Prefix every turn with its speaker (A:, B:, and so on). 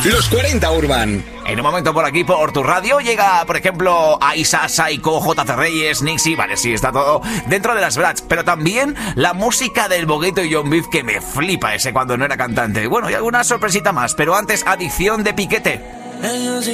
A: Los 40 Urban.
B: En un momento por aquí, por tu radio, llega, por ejemplo, Aisa, Saiko, JC Reyes, Nixie. Vale, sí, está todo dentro de las Brats. Pero también la música del Bogueto y John Beef, que me flipa ese cuando no era cantante. Bueno, y alguna sorpresita más. Pero antes, Adicción de Piquete.